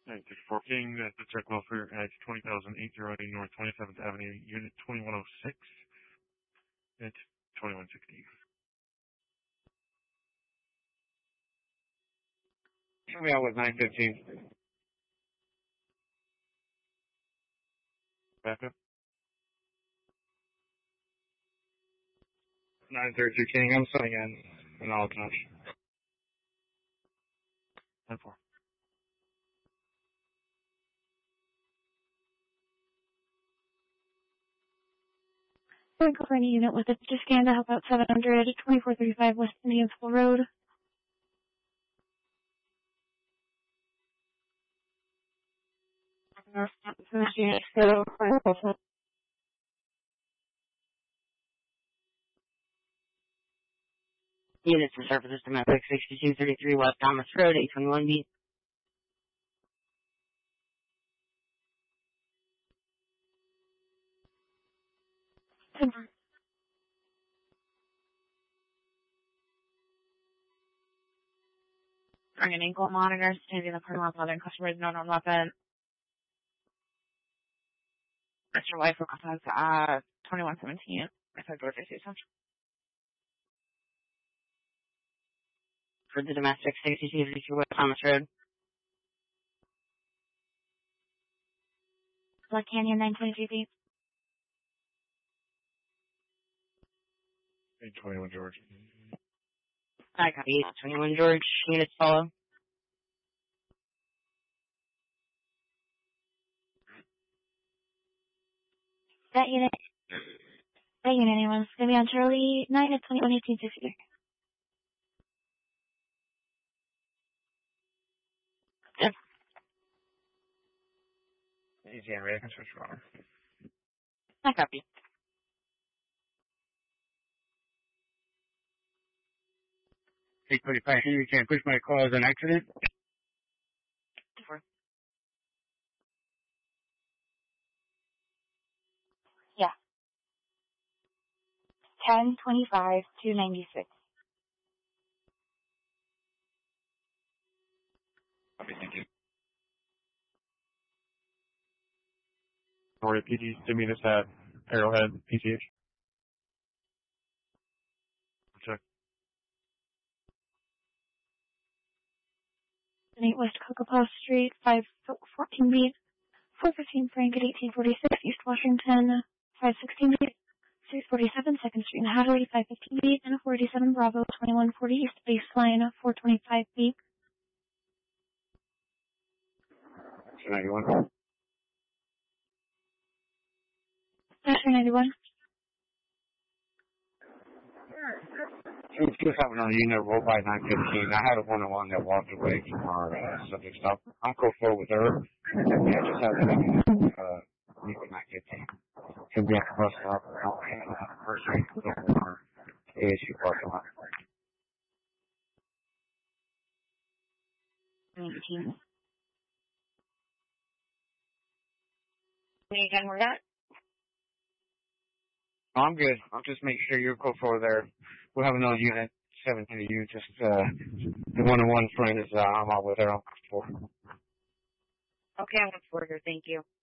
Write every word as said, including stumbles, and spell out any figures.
nine fifty-four King, that's the check welfare at twenty thousand eight hundred North twenty-seventh Avenue, Unit twenty-one oh six at twenty-one sixty. Show me out with nine fifteen. Back up. nine thirty-two King, I'm sending in an all touch. ten four. Going for any unit with a scan to help out seven hundred, twenty-four thirty-five West Indian School Road. Units for services domestic sixty-two thirty-three West Thomas Road, eight twenty-one B. Bring an ankle monitor, standing the parking lot, bothering customers, no known weapon. Mister Wife will contact, uh, twenty-one seventeen. I said Georgia Station. For the domestic sixty-two thirty-three West Thomas Road. Black Canyon, nine twenty-three feet. eight twenty-one George. I copy. eight twenty-one George. Units follow. That unit, that unit, anyone, it's going to be on Charlie nine at twenty-one eighteen fifty. Yep. Easy and ready, I can switch around. I copy. eight thirty-five, you can't push my call as an accident? Four. Yeah. ten twenty-five two ninety-six. Okay, thank you. Or P D, send me this at Arrowhead, P C H. Check. eight West Cocoa Street, five fourteen B, four fifteen Frank at eighteen forty-six East Washington, five sixteen B, six forty-seven second Street in Hadley, five fifteen B, and four eighty-seven Bravo, twenty-one forty East Baseline, four twenty-five B. two ninety-one. two ninety-one. It's just having on a unit roll by nine fifteen. I had a one-on-one that walked away from our uh, subject stop. I'll go forward with her. And I just have to uh, meet with nine fifteen. She'll be at the bus stop. I'll hand out the first week to our A S U parking lot. nineteen. Any again, we're at? I'm good. I'll just make sure you'll go forward there. We'll have another unit, seventeen of you. Just uh, the one-on-one friend is uh, I'm out with her. I'm for. Okay, I'm with Porter. Thank you.